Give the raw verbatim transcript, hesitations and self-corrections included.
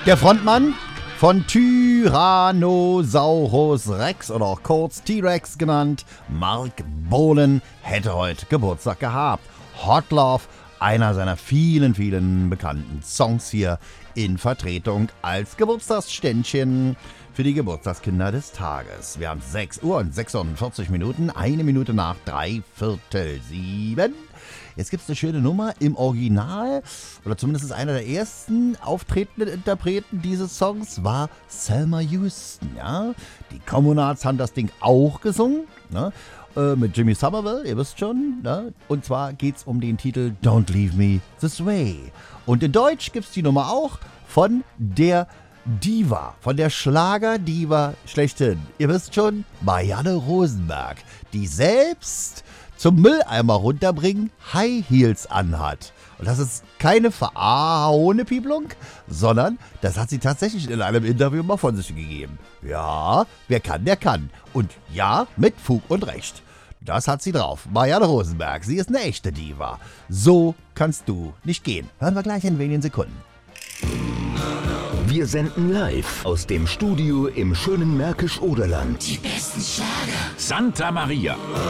Der Frontmann von Tyrannosaurus Rex oder auch kurz T-Rex genannt, Marc Bolan, hätte heute Geburtstag gehabt. Hot Love, einer seiner vielen, vielen bekannten Songs hier in Vertretung als Geburtstagsständchen für die Geburtstagskinder des Tages. Wir haben sechs Uhr und sechsundvierzig Minuten, eine Minute nach drei Viertel sieben. Jetzt gibt es eine schöne Nummer im Original, oder zumindest ist einer der ersten auftretenden Interpreten dieses Songs, war Selma Houston. Ja? Die Communards haben das Ding auch gesungen, ne? äh, mit Jimmy Somerville, ihr wisst schon. Ne? Und zwar geht es um den Titel Don't Leave Me This Way. Und in Deutsch gibt es die Nummer auch von der Diva, von der Schlagerdiva schlechthin. Ihr wisst schon, Marianne Rosenberg, die selbst zum Mülleimer runterbringen High Heels anhat. Und das ist keine verahauene Pieplung, sondern das hat sie tatsächlich in einem Interview mal von sich gegeben. Ja, wer kann, der kann. Und ja, mit Fug und Recht. Das hat sie drauf. Marianne Rosenberg, sie ist eine echte Diva. So kannst du nicht gehen. Hören wir gleich in wenigen Sekunden. Wir senden live aus dem Studio im schönen Märkisch-Oderland. Die besten Schlager. Santa Maria.